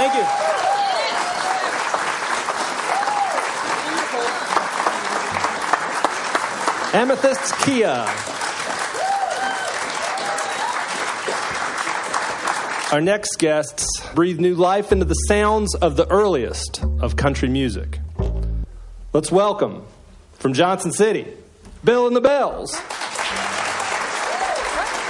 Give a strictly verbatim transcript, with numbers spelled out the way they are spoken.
Thank you. Amethyst Kia. Our next guests breathe new life into the sounds of the earliest of country music. Let's welcome, from Johnson City, Bill and the Bells.